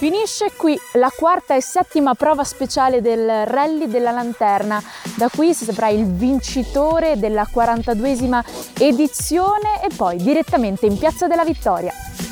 Finisce qui la quarta e settima prova speciale del Rally della Lanterna. Da qui si saprà il vincitore della 42esima edizione e poi direttamente in Piazza della Vittoria.